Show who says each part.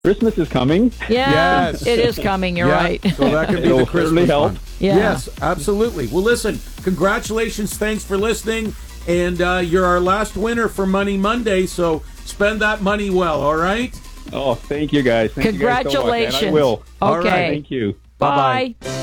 Speaker 1: Christmas is coming.
Speaker 2: Yeah,
Speaker 3: Yes.
Speaker 2: it is coming. You're right.
Speaker 3: So that could be
Speaker 1: It'll
Speaker 3: the Christmas
Speaker 1: certainly help.
Speaker 3: one.
Speaker 2: Yeah.
Speaker 3: Yes, absolutely. Well, listen, congratulations. Thanks for listening. And you're our last winner for Money Monday, so spend that money well, all right?
Speaker 1: Oh, thank you guys. Thank you guys so much, and
Speaker 2: Congratulations.
Speaker 1: I will.
Speaker 2: Okay.
Speaker 3: All right.
Speaker 1: Thank you.
Speaker 2: Bye.